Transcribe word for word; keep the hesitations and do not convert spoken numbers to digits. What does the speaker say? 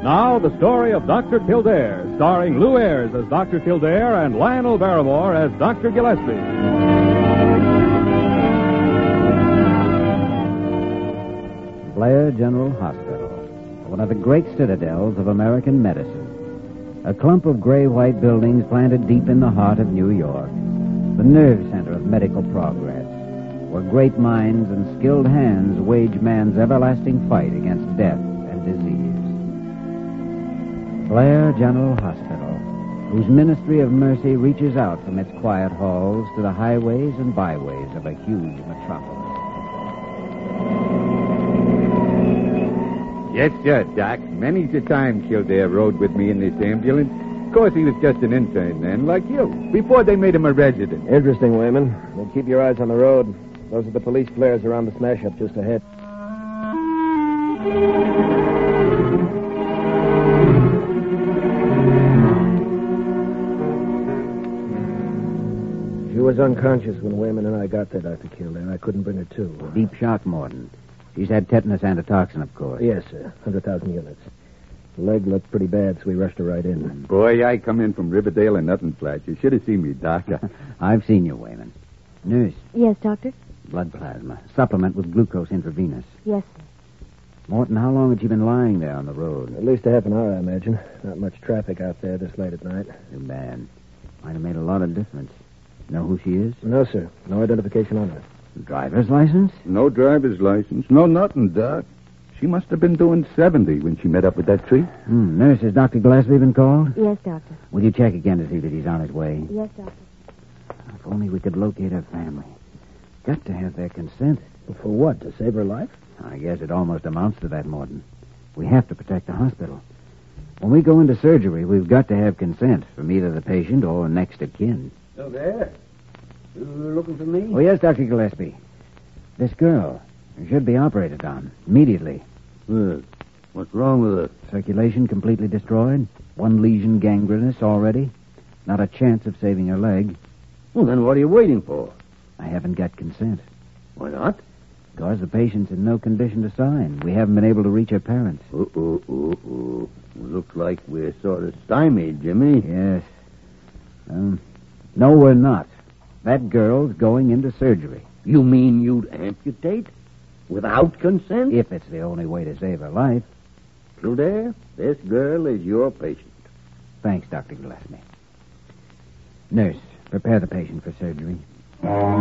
Now, the story of Doctor Kildare, starring Lou Ayres as Doctor Kildare and Lionel Barrymore as Doctor Gillespie. Blair General Hospital, one of the great citadels of American medicine. A clump of gray-white buildings planted deep in the heart of New York. The nerve center of medical progress, where great minds and skilled hands wage man's everlasting fight against death and disease. Blair General Hospital, whose ministry of mercy reaches out from its quiet halls to the highways and byways of a huge metropolis. Yes, sir, Doc. Many's the time Kildare rode with me in this ambulance. Of course, he was just an intern then, like you, before they made him a resident. Interesting, Wayman. Well, keep your eyes on the road. Those are the police flares around the smash-up just ahead. She was unconscious when Wayman and I got there, Doctor Kildare. I couldn't bring her to. Deep shock, Morton. She's had tetanus antitoxin, of course. Yes, sir. one hundred thousand units. The leg looked pretty bad, so we rushed her right in. Boy, I come in from Riverdale and nothing flat. You should have seen me, Doc. I've seen you, Wayman. Nurse. Yes, Doctor? Blood plasma. Supplement with glucose intravenous. Yes, sir. Morton, how long had she been lying there on the road? At least a half an hour, I imagine. Not much traffic out there this late at night. Too bad. Might have made a lot of difference. Know who she is? No, sir. No identification on her. Driver's license? No driver's license. No nothing, Doc. She must have been doing seventy when she met up with that tree. Hmm. Nurse, has Doctor Gillespie been called? Yes, Doctor. Will you check again to see that he's on his way? Yes, Doctor. If only we could locate her family. Got to have their consent. For what? To save her life? I guess it almost amounts to that, Morton. We have to protect the hospital. When we go into surgery, we've got to have consent from either the patient or next of kin. So there? You looking for me? Oh, yes, Doctor Gillespie. This girl should be operated on immediately. Good. What's wrong with her? Circulation completely destroyed. One lesion gangrenous already. Not a chance of saving her leg. Well, then what are you waiting for? I haven't got consent. Why not? Because the patient's in no condition to sign. We haven't been able to reach her parents. Ooh, ooh, ooh, ooh. Looks like we're sort of stymied, Jimmy. Yes. Um, no, we're not. That girl's going into surgery. You mean you'd amputate? Without consent? If it's the only way to save her life. Kildare, this girl is your patient. Thanks, Doctor Gillespie. Nurse, prepare the patient for surgery.